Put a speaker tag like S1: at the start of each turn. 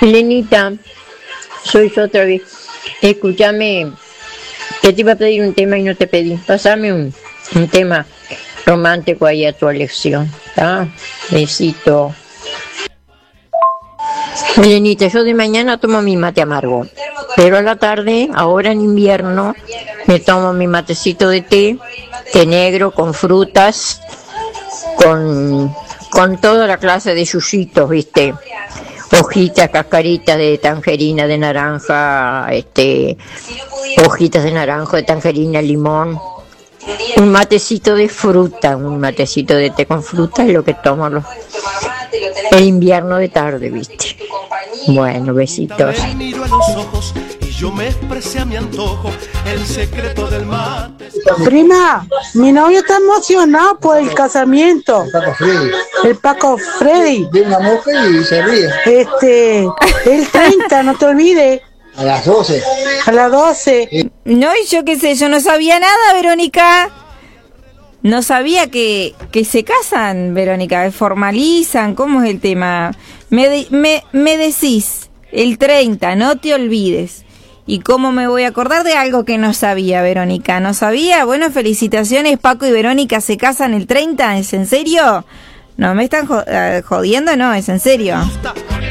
S1: Lenita, soy yo otra vez. Escúchame, que te iba a pedir un tema y no te pedí. Pásame un tema romántico ahí a tu elección, ¿está? Besito. Lenita, yo de mañana tomo mi mate amargo, pero a la tarde, ahora en invierno, me tomo mi matecito de té negro con frutas, con toda la clase de yuyitos, ¿viste? Hojitas, cascaritas de tangerina, de naranja, hojitas de naranja, de tangerina, limón. Un matecito de fruta, un matecito de té con fruta es lo que tomo el invierno de tarde, ¿viste? Bueno, besitos.
S2: Yo me expresé a mi antojo el secreto del mate.
S3: Prima, mi novio está emocionado por el casamiento. El Paco Freddy.
S4: De una mujer y se ríe.
S3: El 30, no te olvides.
S4: A las 12.
S3: A las 12.
S5: No, y yo qué sé, yo no sabía nada, Verónica. No sabía que se casan, Verónica, formalizan. ¿Cómo es el tema? Me decís, el 30, no te olvides. ¿Y cómo me voy a acordar de algo que no sabía, Verónica? ¿No sabía? Bueno, felicitaciones, Paco y Verónica se casan el 30, ¿es en serio? No, me están jodiendo, no, es en serio.